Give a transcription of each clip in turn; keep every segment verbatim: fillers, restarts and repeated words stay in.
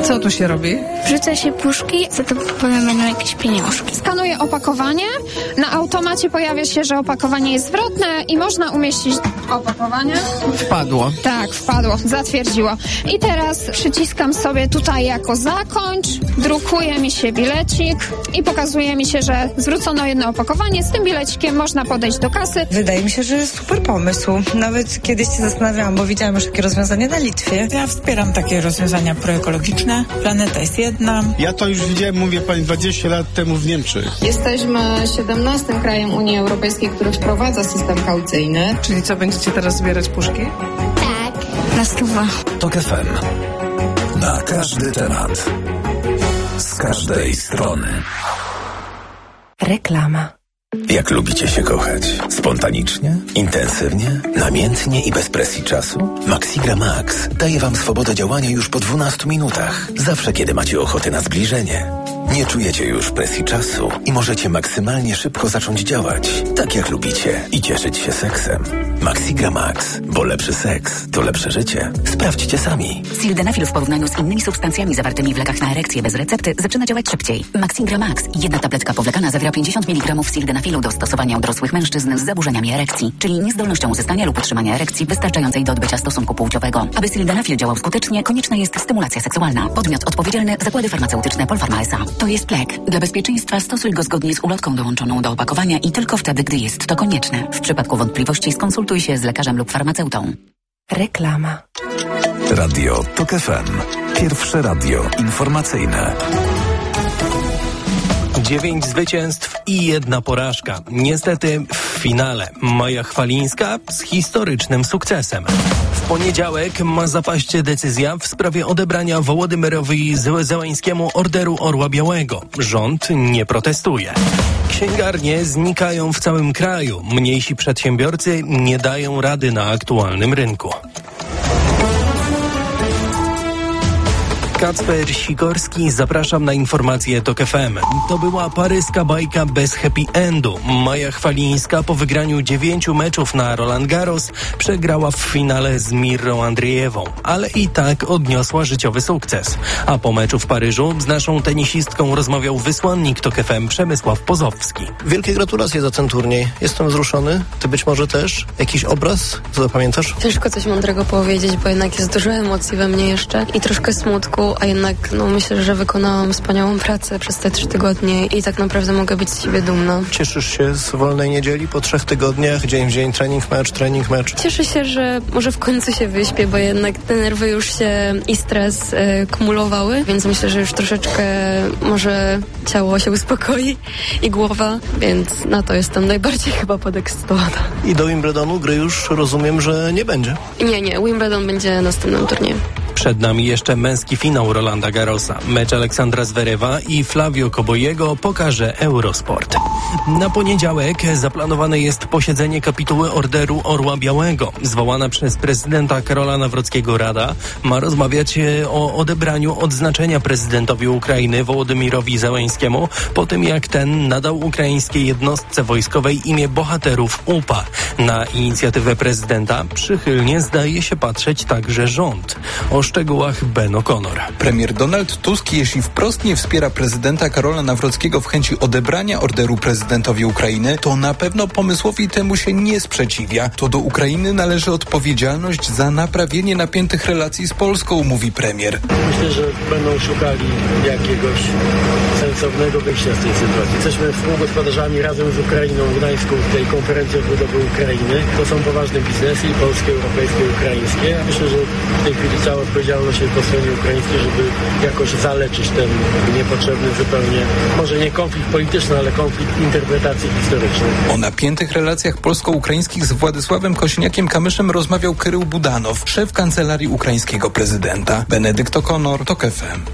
Co tu się robi? Wrzuca się puszki, za to potem będą jakieś pieniążki. Skanuję opakowanie, na automacie pojawia się, że opakowanie jest zwrotne i można umieścić opakowanie. Wpadło. Tak, wpadło, zatwierdziło. I teraz przyciskam sobie tutaj jako zakończ, drukuje mi się bilecik i pokazuje mi się, że zwrócono jedno opakowanie. Z tym bilecikiem można podejść do kasy. Wydaje mi się, że jest super pomysł. Nawet kiedyś się zastanawiałam, bo widziałam już takie rozwiązanie na Litwie. Ja wspieram takie rozwiązania proekologiczne. Planeta jest jedna. Ja to już widziałem, mówię pani, dwadzieścia lat temu w Niemczech. Jesteśmy siedemnastym krajem Unii Europejskiej, który wprowadza system kaucyjny. Czyli co, będziecie teraz zbierać puszki? Tak, na stówę. Tok F M. Na każdy temat. Z każdej strony. Reklama. Jak lubicie się kochać? Spontanicznie? Intensywnie? Namiętnie i bez presji czasu? Maxigra Max daje wam swobodę działania już po dwunastu minutach. Zawsze, kiedy macie ochotę na zbliżenie. Nie czujecie już presji czasu i możecie maksymalnie szybko zacząć działać, tak jak lubicie, i cieszyć się seksem. Maxigra Max, bo lepszy seks to lepsze życie. Sprawdźcie sami. Sildenafil w porównaniu z innymi substancjami zawartymi w lekach na erekcję bez recepty zaczyna działać szybciej. Maxigra Max, jedna tabletka powlekana, zawiera pięćdziesiąt miligramów sildenafilu do stosowania u dorosłych mężczyzn z zaburzeniami erekcji, czyli niezdolnością uzyskania lub utrzymania erekcji wystarczającej do odbycia stosunku płciowego. Aby sildenafil działał skutecznie, konieczna jest stymulacja seksualna. Podmiot odpowiedzialny: zakłady farmaceutyczne Polpharma S A. To jest lek. Dla bezpieczeństwa stosuj go zgodnie z ulotką dołączoną do opakowania i tylko wtedy, gdy jest to konieczne. W przypadku wątpliwości skonsultuj się z lekarzem lub farmaceutą. Reklama. Radio Tok F M. Pierwsze radio informacyjne. Dziewięć zwycięstw i jedna porażka. Niestety w finale Maja Chwalińska z historycznym sukcesem. W poniedziałek ma zapaść decyzja w sprawie odebrania Wołodymyrowi Zełańskiemu Orderu Orła Białego. Rząd nie protestuje. Księgarnie znikają w całym kraju. Mniejsi przedsiębiorcy nie dają rady na aktualnym rynku. Kacper Sikorski, zapraszam na informacje Tok F M. To była paryska bajka bez happy endu. Maja Chwalińska po wygraniu dziewięciu meczów na Roland Garros przegrała w finale z Mirrą Andrzejewą, ale i tak odniosła życiowy sukces. A po meczu w Paryżu z naszą tenisistką rozmawiał wysłannik Tok F M Przemysław Pozowski. Wielkie gratulacje za ten turniej. Jestem wzruszony. Ty być może też? Jakiś obraz? Co zapamiętasz? Ciężko coś mądrego powiedzieć, bo jednak jest dużo emocji we mnie jeszcze i troszkę smutku. A jednak no, myślę, że wykonałam wspaniałą pracę przez te trzy tygodnie i tak naprawdę mogę być z siebie dumna. Cieszysz się z wolnej niedzieli po trzech tygodniach? Dzień w dzień, trening, mecz, trening, mecz. Cieszę się, że może w końcu się wyśpię, bo jednak te nerwy już się i stres y, kumulowały, więc myślę, że już troszeczkę może ciało się uspokoi i głowa, więc na to jestem najbardziej chyba podekscytowana. I do Wimbledonu gry już rozumiem, że nie będzie. Nie, nie. Wimbledon będzie następnym turniejem. Przed nami jeszcze męski finał Rolanda Garrosa. Mecz Aleksandra Zverewa i Flavio Kobojego pokaże Eurosport. Na poniedziałek zaplanowane jest posiedzenie kapituły Orderu Orła Białego. Zwołana przez prezydenta Karola Nawrockiego Rada ma rozmawiać o odebraniu odznaczenia prezydentowi Ukrainy Wołodymyrowi Zełańskiemu po tym, jak ten nadał ukraińskiej jednostce wojskowej imię bohaterów U P A. Na inicjatywę prezydenta przychylnie zdaje się patrzeć także rząd. O szczegółach Ben O'Connor. Premier Donald Tusk, jeśli wprost nie wspiera prezydenta Karola Nawrockiego w chęci odebrania orderu prezydentowi Ukrainy, to na pewno pomysłowi temu się nie sprzeciwia. To do Ukrainy należy odpowiedzialność za naprawienie napiętych relacji z Polską, mówi premier. Myślę, że będą szukali jakiegoś sensownego wyjścia z tej sytuacji. Jesteśmy współgospodarzami razem z Ukrainą w Gdańsku tej konferencji odbudowy Ukrainy. To są poważne biznesy, i polskie, europejskie, ukraińskie. Myślę, że w tej chwili cała odpowiedzialność jest po stronie ukraińskiej, żeby jakoś zaleczyć ten niepotrzebny zupełnie, może nie konflikt polityczny, ale konflikt interpretacji historycznej. O napiętych relacjach polsko-ukraińskich z Władysławem Kosiniakiem-Kamyszem rozmawiał Krył Budanow, szef kancelarii ukraińskiego prezydenta. Benedykt O'Connor, Tok F M.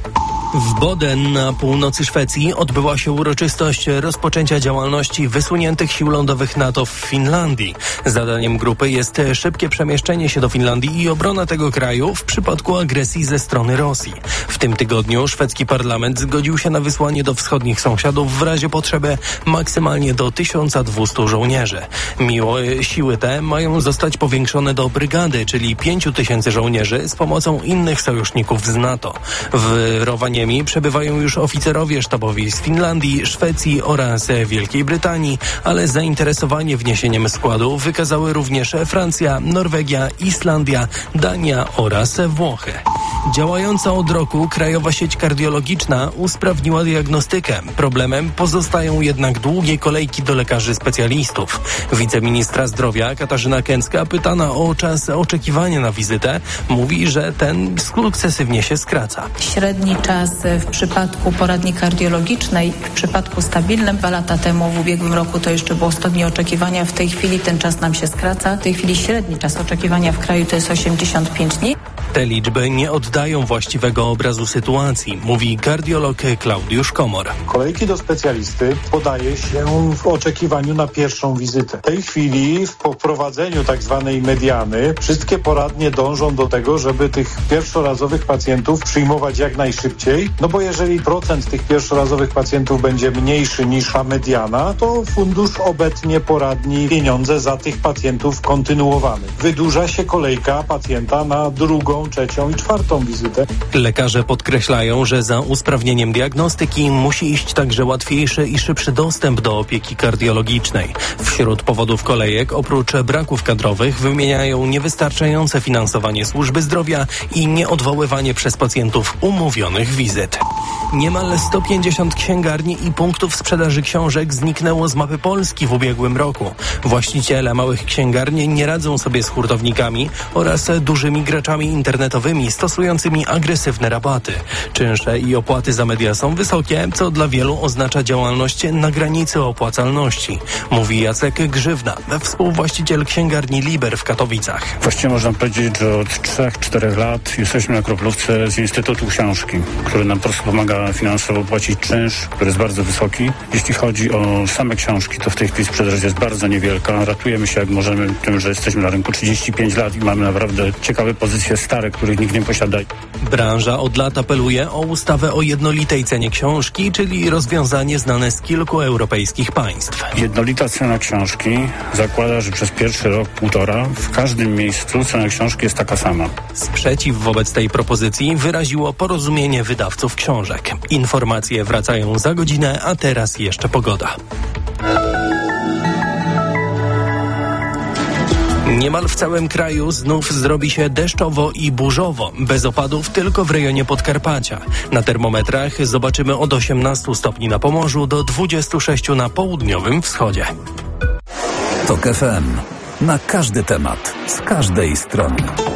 W Boden na północy Szwecji odbyła się uroczystość rozpoczęcia działalności wysuniętych sił lądowych NATO w Finlandii. Zadaniem grupy jest szybkie przemieszczenie się do Finlandii i obrona tego kraju w przypadku agresji ze strony Rosji. W tym tygodniu szwedzki parlament zgodził się na wysłanie do wschodnich sąsiadów w razie potrzeby maksymalnie do tysiąc dwieście żołnierzy. Miło, siły te mają zostać powiększone do brygady, czyli pięć tysięcy żołnierzy z pomocą innych sojuszników z NATO. W Rowaniemi przebywają już oficerowie sztabowi z Finlandii, Szwecji oraz Wielkiej Brytanii, ale zainteresowanie wniesieniem składu wykazały również Francja, Norwegia, Islandia, Dania oraz Włochy. Działająca od roku Krajowa Sieć Kardiologiczna usprawniła diagnostykę. Problemem pozostają jednak długie kolejki do lekarzy specjalistów. Wiceministra zdrowia Katarzyna Kęcka, pytana o czas oczekiwania na wizytę, mówi, że ten sukcesywnie się skraca. Średni czas w przypadku poradni kardiologicznej, w przypadku stabilnym dwa lata temu, w ubiegłym roku to jeszcze było sto dni oczekiwania, w tej chwili ten czas nam się skraca. W tej chwili średni czas oczekiwania w kraju to jest osiemdziesiąt pięć dni. Te liczby nie oddają właściwego obrazu sytuacji, mówi kardiolog Klaudiusz Komor. Kolejki do specjalisty podaje się w oczekiwaniu na pierwszą wizytę. W tej chwili w poprowadzeniu tak zwanej mediany wszystkie poradnie dążą do tego, żeby tych pierwszorazowych pacjentów przyjmować jak najszybciej, no bo jeżeli procent tych pierwszorazowych pacjentów będzie mniejszy niż ta mediana, to fundusz obetnie poradni pieniądze za tych pacjentów kontynuowanych. Wydłuża się kolejka pacjenta na drugą, trzecią i czwartą wizytę. Lekarze podkreślają, że za usprawnieniem diagnostyki musi iść także łatwiejszy i szybszy dostęp do opieki kardiologicznej. Wśród powodów kolejek oprócz braków kadrowych wymieniają niewystarczające finansowanie służby zdrowia i nieodwoływanie przez pacjentów umówionych wizyt. Niemal sto pięćdziesiąt księgarni i punktów sprzedaży książek zniknęło z mapy Polski w ubiegłym roku. Właściciele małych księgarni nie radzą sobie z hurtownikami oraz dużymi graczami internetowymi stosującymi agresywne rabaty. Czynsze i opłaty za media są wysokie, co dla wielu oznacza działalność na granicy opłacalności, mówi Jacek Grzywna, współwłaściciel księgarni Liber w Katowicach. Właściwie można powiedzieć, że od trzech czterech lat jesteśmy na kroplówce z Instytutu Książki, który nam po prostu pomaga finansowo płacić czynsz, który jest bardzo wysoki. Jeśli chodzi o same książki, to w tej chwili sprzedaż jest bardzo niewielka. Ratujemy się jak możemy tym, że jesteśmy na rynku trzydzieści pięć lat i mamy naprawdę ciekawe pozycje stare, których nikt nie posiada. Branża od lat apeluje o ustawę o jednolitej cenie książki, czyli rozwiązanie znane z kilku europejskich państw. Jednolita cena książki zakłada, że przez pierwszy rok, półtora w każdym miejscu cena książki jest taka sama. Sprzeciw wobec tej propozycji wyraziło Porozumienie Wydawców Książek. Informacje wracają za godzinę, a teraz jeszcze pogoda. Niemal w całym kraju znów zrobi się deszczowo i burzowo, bez opadów tylko w rejonie Podkarpacia. Na termometrach zobaczymy od osiemnastu stopni na Pomorzu do dwudziestu sześciu na południowym wschodzie. Tok F M. Na każdy temat, z każdej strony.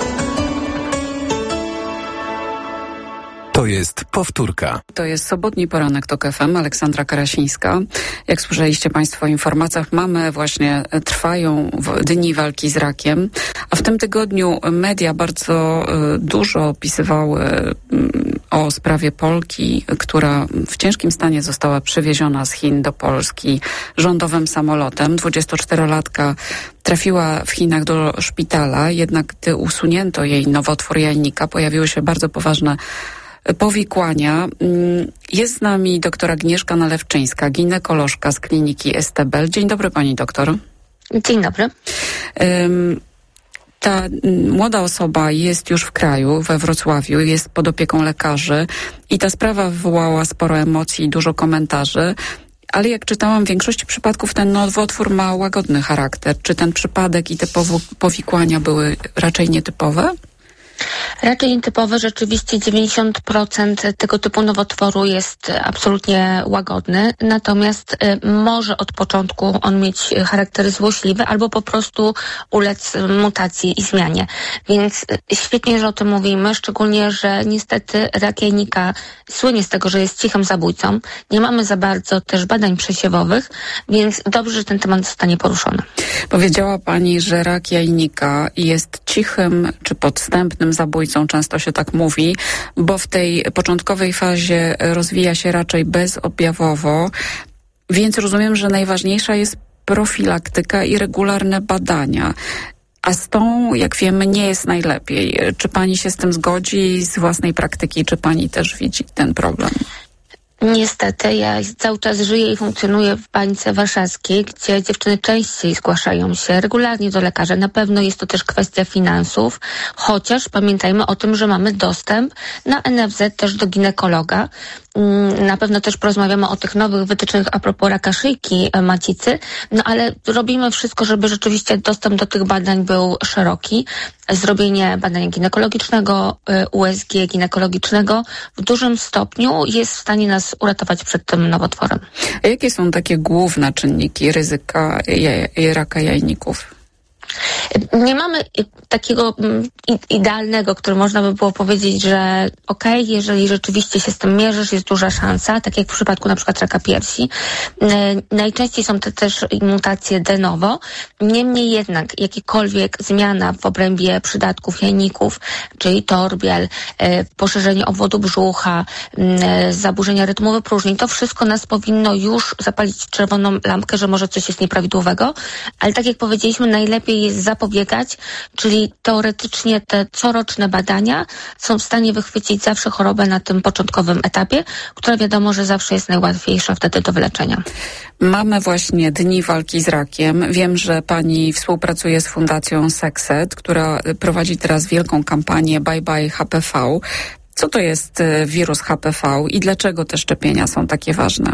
To jest powtórka. To jest sobotni poranek Tok F M, Aleksandra Karasińska. Jak słyszeliście Państwo w informacjach, mamy właśnie, trwają dni walki z rakiem, a w tym tygodniu media bardzo y, dużo opisywały y, o sprawie Polki, która w ciężkim stanie została przywieziona z Chin do Polski rządowym samolotem. dwudziestoczterolatka trafiła w Chinach do szpitala, jednak gdy usunięto jej nowotwór jajnika, pojawiły się bardzo poważne powikłania. Jest z nami doktor Agnieszka Nalewczyńska, ginekolożka z kliniki Estebel. Dzień dobry pani doktor. Dzień dobry. Um, ta młoda osoba jest już w kraju, we Wrocławiu, jest pod opieką lekarzy i ta sprawa wywołała sporo emocji i dużo komentarzy. Ale jak czytałam, w większości przypadków ten nowotwór ma łagodny charakter. Czy ten przypadek i te powikłania były raczej nietypowe? Raczej nietypowe. Rzeczywiście dziewięćdziesiąt procent tego typu nowotworu jest absolutnie łagodny, natomiast y, może od początku on mieć charakter złośliwy albo po prostu ulec mutacji i zmianie. Więc y, świetnie, że o tym mówimy, szczególnie, że niestety rak jajnika słynie z tego, że jest cichym zabójcą. Nie mamy za bardzo też badań przesiewowych, więc dobrze, że ten temat zostanie poruszony. Powiedziała pani, że rak jajnika jest cichym czy podstępnym śmiertelnym zabójcą, często się tak mówi, bo w tej początkowej fazie rozwija się raczej bezobjawowo, więc rozumiem, że najważniejsza jest profilaktyka i regularne badania. A z tą, jak wiemy, nie jest najlepiej. Czy pani się z tym zgodzi z własnej praktyki, czy pani też widzi ten problem? Niestety, ja cały czas żyję i funkcjonuję w bańce warszawskiej, gdzie dziewczyny częściej zgłaszają się regularnie do lekarza. Na pewno jest to też kwestia finansów, chociaż pamiętajmy o tym, że mamy dostęp na N F Z też do ginekologa. Na pewno też porozmawiamy o tych nowych wytycznych a propos raka szyjki macicy, no ale robimy wszystko, żeby rzeczywiście dostęp do tych badań był szeroki. Zrobienie badania ginekologicznego, U S G ginekologicznego w dużym stopniu jest w stanie nas uratować przed tym nowotworem. A jakie są takie główne czynniki ryzyka jaj- raka jajników? Nie mamy takiego idealnego, który można by było powiedzieć, że okej, okay, jeżeli rzeczywiście się z tym mierzysz, jest duża szansa, tak jak w przypadku na przykład raka piersi. Najczęściej są to też mutacje de novo. Niemniej jednak jakikolwiek zmiana w obrębie przydatków jajników, czyli torbiel, poszerzenie obwodu brzucha, zaburzenia rytmu wypróżnień, to wszystko nas powinno już zapalić czerwoną lampkę, że może coś jest nieprawidłowego, ale tak jak powiedzieliśmy, najlepiej jest zapobiegać, czyli teoretycznie te coroczne badania są w stanie wychwycić zawsze chorobę na tym początkowym etapie, która wiadomo, że zawsze jest najłatwiejsza wtedy do wyleczenia. Mamy właśnie Dni Walki z Rakiem. Wiem, że pani współpracuje z Fundacją Sekset, która prowadzi teraz wielką kampanię Bye Bye H P V. Co to jest wirus H P V i dlaczego te szczepienia są takie ważne?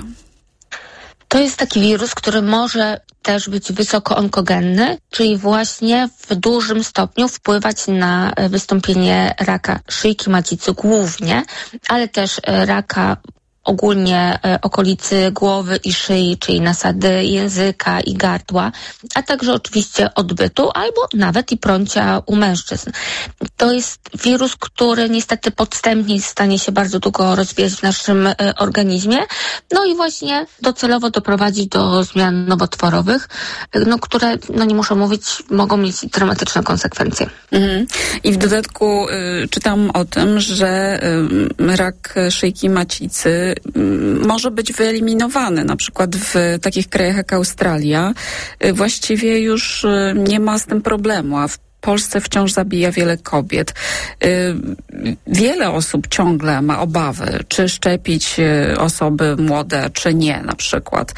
To jest taki wirus, który może też być wysoko onkogenny, czyli właśnie w dużym stopniu wpływać na wystąpienie raka szyjki macicy głównie, ale też raka ogólnie okolicy głowy i szyi, czyli nasady języka i gardła, a także oczywiście odbytu albo nawet i prącia u mężczyzn. To jest wirus, który niestety podstępnie jest w stanie się bardzo długo rozwijać w naszym organizmie, no i właśnie docelowo doprowadzić do zmian nowotworowych, no, które, no nie muszę mówić, mogą mieć dramatyczne konsekwencje. Mhm. I w dodatku y, czytam o tym, że y, rak szyjki macicy może być wyeliminowany. Na przykład w takich krajach jak Australia właściwie już nie ma z tym problemu, a w Polsce wciąż zabija wiele kobiet. Wiele osób ciągle ma obawy, czy szczepić osoby młode, czy nie na przykład.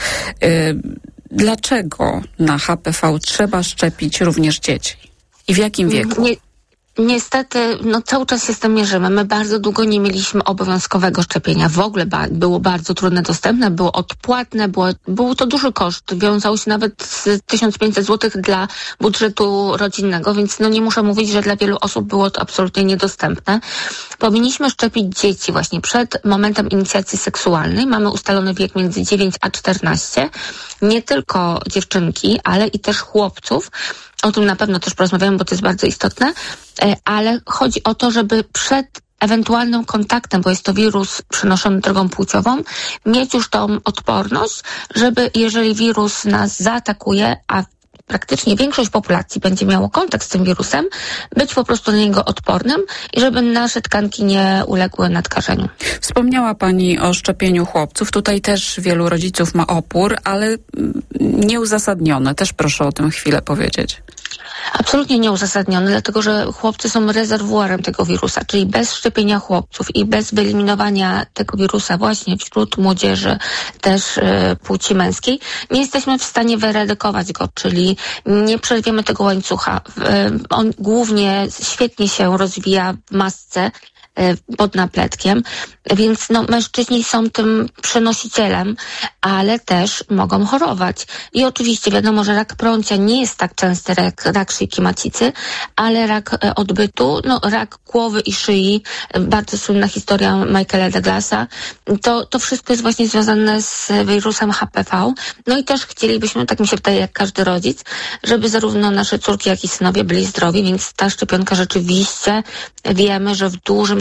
Dlaczego na H P V trzeba szczepić również dzieci? I w jakim wieku? Nie. Niestety, no cały czas się z tym mierzymy. My bardzo długo nie mieliśmy obowiązkowego szczepienia. W ogóle ba- było bardzo trudne dostępne, było odpłatne, było, był to duży koszt. Wiązało się nawet z tysiąc pięćset złotych dla budżetu rodzinnego, więc no nie muszę mówić, że dla wielu osób było to absolutnie niedostępne. Powinniśmy szczepić dzieci właśnie przed momentem inicjacji seksualnej. Mamy ustalony wiek między dziewięć a czternaście. Nie tylko dziewczynki, ale i też chłopców. O tym na pewno też porozmawiamy, bo to jest bardzo istotne, ale chodzi o to, żeby przed ewentualnym kontaktem, bo jest to wirus przenoszony drogą płciową, mieć już tą odporność, żeby jeżeli wirus nas zaatakuje, a praktycznie większość populacji będzie miało kontakt z tym wirusem, być po prostu na niego odpornym i żeby nasze tkanki nie uległy nadkażeniu. Wspomniała pani o szczepieniu chłopców. Tutaj też wielu rodziców ma opór, ale nieuzasadniony. Też proszę o tym chwilę powiedzieć. Absolutnie nieuzasadniony, dlatego że chłopcy są rezerwuarem tego wirusa, czyli bez szczepienia chłopców i bez wyeliminowania tego wirusa właśnie wśród młodzieży też y, płci męskiej, nie jesteśmy w stanie wyradykować go, czyli nie przerwiemy tego łańcucha. Y, on głównie świetnie się rozwija w masce pod napletkiem, więc no, mężczyźni są tym przenosicielem, ale też mogą chorować. I oczywiście wiadomo, że rak prącia nie jest tak częsty jak rak szyjki macicy, ale rak odbytu, no rak głowy i szyi, bardzo słynna historia Michaela Douglasa, to, to wszystko jest właśnie związane z wirusem H P V. No i też chcielibyśmy, tak mi się wydaje, jak każdy rodzic, żeby zarówno nasze córki, jak i synowie byli zdrowi, więc ta szczepionka rzeczywiście wiemy, że w dużym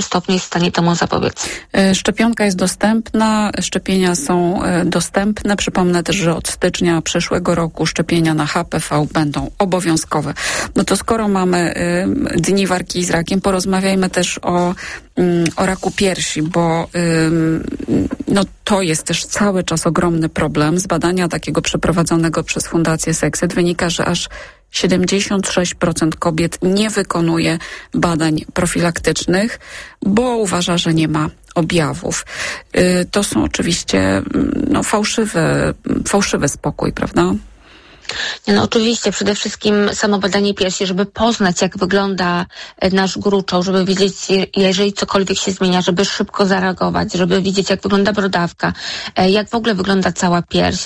jakim stopniu jest w stanie temu zapobiec. Szczepionka jest dostępna, szczepienia są dostępne. Przypomnę też, że od stycznia przyszłego roku szczepienia na H P V będą obowiązkowe. No to skoro mamy y, Dni Walki z Rakiem, porozmawiajmy też o, y, o raku piersi, bo y, no to jest też cały czas ogromny problem. Z badania takiego przeprowadzonego przez Fundację Sekset wynika, że aż siedemdziesiąt sześć procent kobiet nie wykonuje badań profilaktycznych, bo uważa, że nie ma objawów. Y, to są oczywiście no, fałszywe, fałszywy spokój, prawda? Nie, no oczywiście, przede wszystkim samo badanie piersi, żeby poznać, jak wygląda nasz gruczoł, żeby wiedzieć, jeżeli cokolwiek się zmienia, żeby szybko zareagować, żeby widzieć, jak wygląda brodawka, jak w ogóle wygląda cała pierś.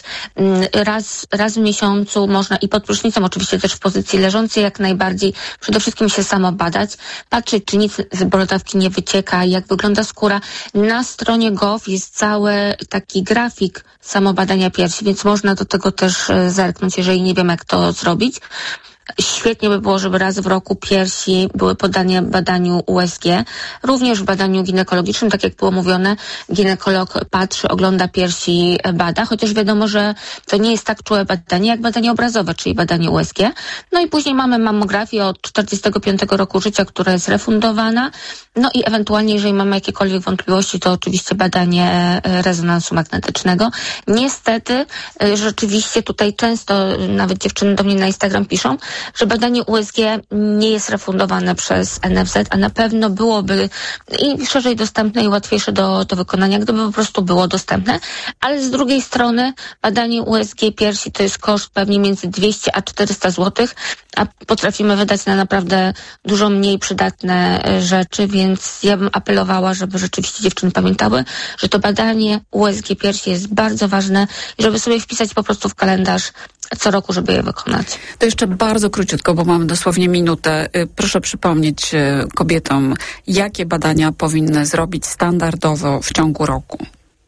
Raz, raz w miesiącu można i pod prysznicem, oczywiście też w pozycji leżącej jak najbardziej, przede wszystkim się samo badać, patrzeć, czy nic z brodawki nie wycieka, jak wygląda skóra. Na stronie gov jest cały taki grafik samobadania piersi, więc można do tego też zerknąć, jeżeli nie wiem, jak to zrobić. Świetnie by było, żeby raz w roku piersi były poddane badaniu U S G, również w badaniu ginekologicznym, tak jak było mówione, ginekolog patrzy, ogląda piersi, bada, chociaż wiadomo, że to nie jest tak czułe badanie jak badanie obrazowe, czyli badanie U S G. No i później mamy mammografię od czterdziestego piątego roku życia, która jest refundowana, no i ewentualnie, jeżeli mamy jakiekolwiek wątpliwości, to oczywiście badanie rezonansu magnetycznego. Niestety, rzeczywiście tutaj często nawet dziewczyny do mnie na Instagram piszą, że badanie U S G nie jest refundowane przez N F Z, a na pewno byłoby i szerzej dostępne i łatwiejsze do, do wykonania, gdyby po prostu było dostępne. Ale z drugiej strony badanie U S G piersi to jest koszt pewnie między dwieście a czterysta złotych, a potrafimy wydać na naprawdę dużo mniej przydatne rzeczy, więc ja bym apelowała, żeby rzeczywiście dziewczyny pamiętały, że to badanie U S G piersi jest bardzo ważne i żeby sobie wpisać po prostu w kalendarz co roku, żeby je wykonać. To jeszcze bardzo króciutko, bo mamy dosłownie minutę. Proszę przypomnieć kobietom, jakie badania powinny zrobić standardowo w ciągu roku.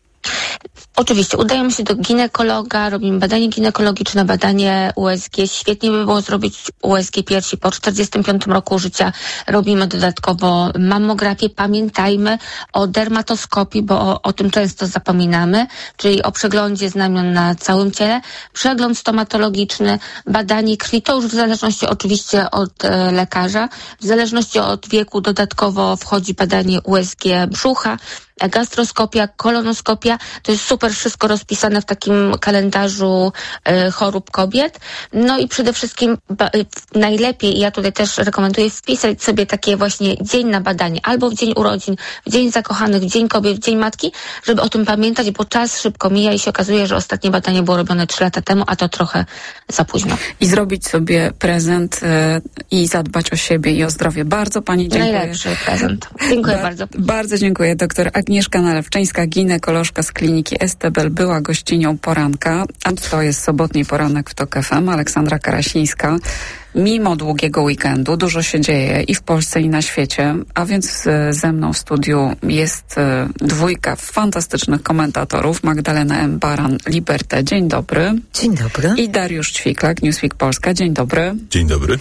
Oczywiście, udajemy się do ginekologa, robimy badanie ginekologiczne, badanie U S G. Świetnie by było zrobić U S G piersi po czterdziestym piątym roku życia. Robimy dodatkowo mammografię. Pamiętajmy o dermatoskopii, bo o, o tym często zapominamy, czyli o przeglądzie znamion na całym ciele. Przegląd stomatologiczny, badanie krwi, to już w zależności oczywiście od e, lekarza. W zależności od wieku dodatkowo wchodzi badanie U S G brzucha, gastroskopia, kolonoskopia. To jest super wszystko rozpisane w takim kalendarzu y, chorób kobiet. No i przede wszystkim ba, y, najlepiej, ja tutaj też rekomenduję wpisać sobie takie właśnie dzień na badanie, albo w dzień urodzin, w dzień zakochanych, w dzień kobiet, w dzień matki, żeby o tym pamiętać, bo czas szybko mija i się okazuje, że ostatnie badanie było robione trzy lata temu, a to trochę za późno. I zrobić sobie prezent y, i zadbać o siebie i o zdrowie. Bardzo Pani dziękuję. Najlepszy prezent. Dziękuję ba- bardzo. Bardzo dziękuję. Doktor Agnieszka Nalewczyńska, ginekolożka z kliniki Estebel, była gościnią poranka, a to jest sobotni poranek w TOK F M. Aleksandra Karasińska. Mimo długiego weekendu dużo się dzieje i w Polsce, i na świecie, a więc ze mną w studiu jest dwójka fantastycznych komentatorów. Magdalena M. Baran, Liberté. Dzień dobry. Dzień dobry. I Dariusz Ćwiklak, Newsweek Polska. Dzień dobry. Dzień dobry.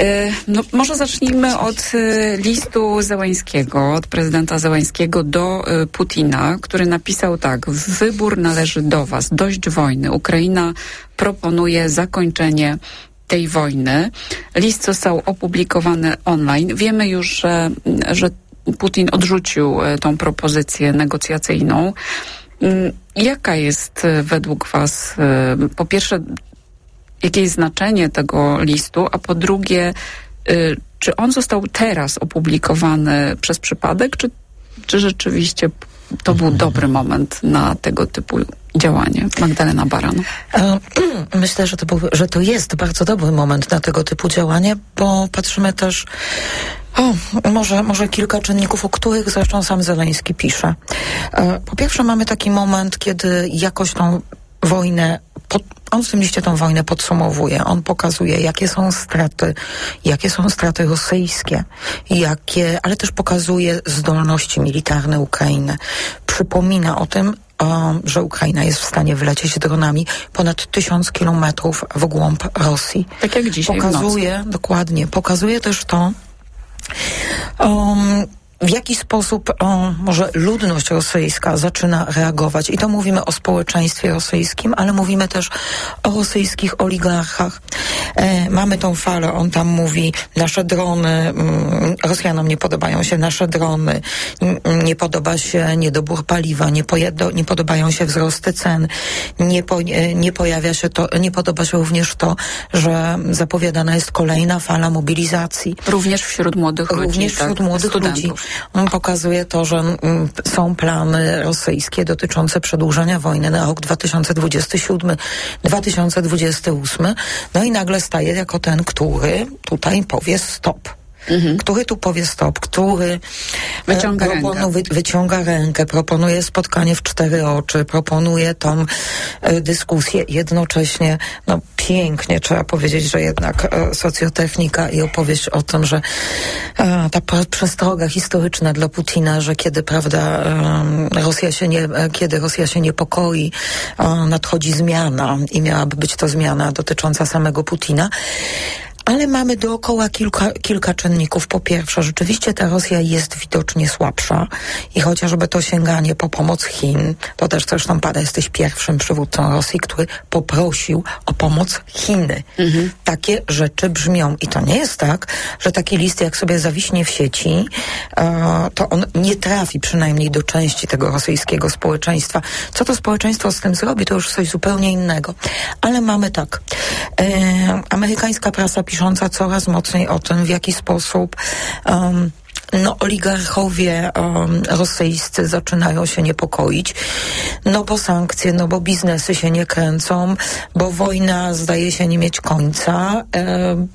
No, może zacznijmy od listu Zełańskiego, od prezydenta Zełańskiego do Putina, który napisał tak: wybór należy do was, dość wojny. Ukraina proponuje zakończenie tej wojny. List został opublikowany online. Wiemy już, że, że Putin odrzucił tą propozycję negocjacyjną. Jaka jest według was, po pierwsze, jakie jest znaczenie tego listu, a po drugie, czy on został teraz opublikowany przez przypadek, czy, czy rzeczywiście to był dobry moment na tego typu działanie? Magdalena Baran. Myślę, że to, był, że to jest bardzo dobry moment na tego typu działanie, bo patrzymy też, o, może, może kilka czynników, o których zresztą sam Zeleński pisze. Po pierwsze, mamy taki moment, kiedy jakoś tą wojnę, pod, on w tym liście tą wojnę podsumowuje. On pokazuje, jakie są straty, jakie są straty rosyjskie, jakie, ale też pokazuje zdolności militarne Ukrainy. Przypomina o tym, o, że Ukraina jest w stanie wlecieć dronami ponad tysiąc kilometrów w głąb Rosji. Tak jak dzisiaj Pokazuje, w nocy. Dokładnie, pokazuje też to, um, w jaki sposób o, może ludność rosyjska zaczyna reagować. I to mówimy o społeczeństwie rosyjskim, ale mówimy też o rosyjskich oligarchach. E, mamy tą falę, on tam mówi, nasze drony, mm, Rosjanom nie podobają się nasze drony, n- nie podoba się niedobór paliwa, nie, pojedo, nie podobają się wzrosty cen, nie, po, nie pojawia się to, nie podoba się również to, że zapowiadana jest kolejna fala mobilizacji. Również wśród młodych ludzi. Również wśród tak, młodych studentów. ludzi. Pokazuje to, że mm, są plany rosyjskie dotyczące przedłużenia wojny na rok dwa tysiące dwudziesty siódmy do dwa tysiące dwudziestego ósmego. No i nagle staje jako ten, który tutaj powie stop. Mhm. Który tu powie stop, który wyciąga, e, proponu, rękę. Wy, wyciąga rękę, proponuje spotkanie w cztery oczy, proponuje tą e, dyskusję. Jednocześnie, no pięknie trzeba powiedzieć, że jednak e, socjotechnika i opowieść o tym, że e, ta przestroga historyczna dla Putina, że kiedy, prawda, e, Rosja się nie, e, kiedy Rosja się niepokoi, e, nadchodzi zmiana i miałaby być to zmiana dotycząca samego Putina. Ale mamy dookoła kilka, kilka czynników. Po pierwsze, rzeczywiście ta Rosja jest widocznie słabsza i chociażby to sięganie po pomoc Chin, to też zresztą pada, jesteś pierwszym przywódcą Rosji, który poprosił o pomoc Chiny. Mhm. Takie rzeczy brzmią. I to nie jest tak, że taki list jak sobie zawiśnie w sieci, e, to on nie trafi przynajmniej do części tego rosyjskiego społeczeństwa. Co to społeczeństwo z tym zrobi, to już coś zupełnie innego. Ale mamy tak. E, amerykańska prasa pisze coraz mocniej o tym, w jaki sposób um, no, oligarchowie um, rosyjscy zaczynają się niepokoić, no bo sankcje, no bo biznesy się nie kręcą, bo wojna zdaje się nie mieć końca. Um,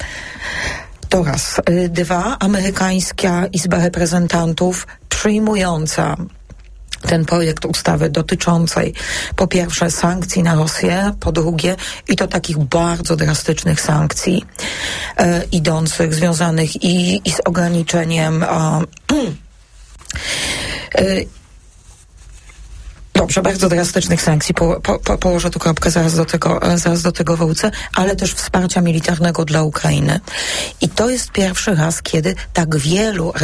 to raz. Dwa, amerykańska Izba Reprezentantów przyjmująca ten projekt ustawy dotyczącej po pierwsze sankcji na Rosję, po drugie i to takich bardzo drastycznych sankcji e, idących, związanych i, i z ograniczeniem e, e, Dobrze, bardzo drastycznych sankcji. Po, po, po, położę tu kropkę, zaraz do tego, zaraz do tego wrócę, ale też wsparcia militarnego dla Ukrainy. I to jest pierwszy raz, kiedy tak wielu